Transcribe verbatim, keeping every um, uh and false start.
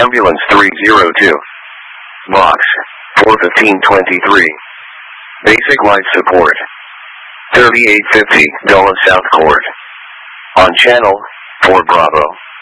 Ambulance three zero two. Box four fifteen twenty-three. Basic life support. thirty-eight fifty Dulles South Court. On channel four Bravo.